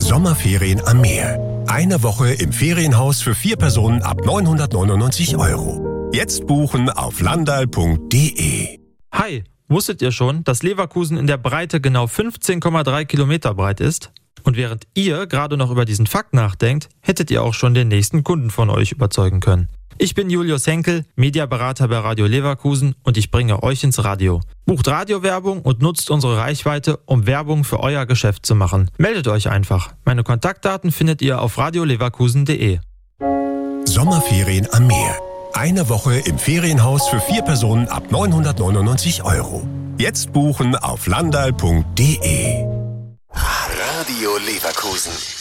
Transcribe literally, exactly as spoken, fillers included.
Sommerferien am Meer. Eine Woche im Ferienhaus für vier Personen ab neunhundertneunundneunzig Euro. Jetzt buchen auf landal punkt de. Hi, wusstet ihr schon, dass Leverkusen in der Breite genau fünfzehn Komma drei Kilometer breit ist? Und während ihr gerade noch über diesen Fakt nachdenkt, hättet ihr auch schon den nächsten Kunden von euch überzeugen können. Ich bin Julius Henkel, Mediaberater bei Radio Leverkusen und ich bringe euch ins Radio. Bucht Radiowerbung und nutzt unsere Reichweite, um Werbung für euer Geschäft zu machen. Meldet euch einfach. Meine Kontaktdaten findet ihr auf radio leverkusen punkt de. Sommerferien am Meer. Eine Woche im Ferienhaus für vier Personen ab neunhundertneunundneunzig Euro. Jetzt buchen auf landal punkt de. Radio Leverkusen.